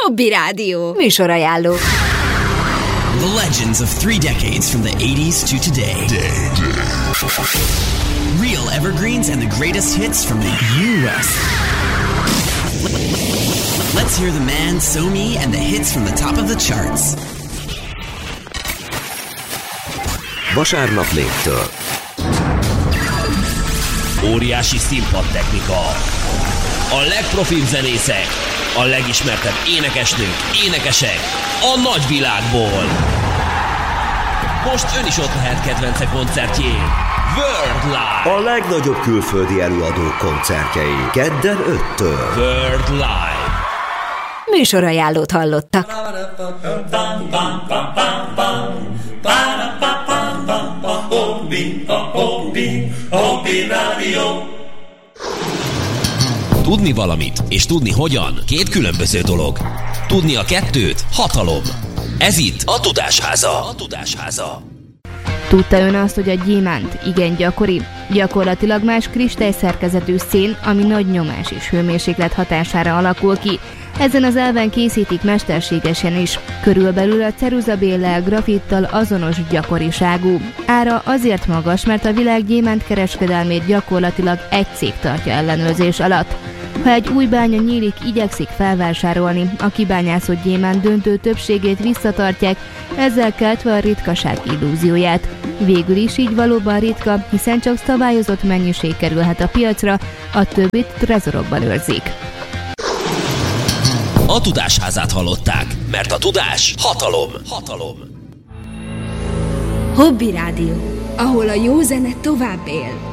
Hobby Rádió műsorajánló. The legends of 3 decades from the 80s to today. Real evergreens and the greatest hits from the U.S. Let's hear the man, So-Me, and the hits from the top of the charts. Vasárnap 4-től. Óriási színpadtechnika. A legprofibb zenészek, a legismertebb énekesnők, énekesek a nagyvilágból. Most ön is ott lehet kedvence koncertjén. World Live. A legnagyobb külföldi előadók koncertjei. Kedden 5-től. World Live. Műsorajánlót hallottak. Tudni valamit és tudni hogyan, 2 különböző dolog. Tudni a kettőt hatalom. Ez itt a Tudásháza. Tudta ön azt, hogy a gyémánt igen gyakori, gyakorlatilag más kristályszerkezetű szén, ami nagy nyomás és hőmérséklet hatására alakul ki. Ezen az elven készítik mesterségesen is, körülbelül a ceruzabéllel, grafittal azonos gyakoriságú. Ára azért magas, mert a világ gyémánt kereskedelmét gyakorlatilag egy cég tartja ellenőrzés alatt. Ha egy új bánya nyílik, igyekszik felvásárolni, a kibányászott gyémánt döntő többségét visszatartják, ezzel keltve a ritkaság illúzióját. Végül is így valóban ritka, hiszen csak szabályozott mennyiség kerülhet a piacra, a többit trezorokban őrzik. A Tudásházát hallották, mert a tudás hatalom. Hobby Rádió, ahol a jó zene tovább él.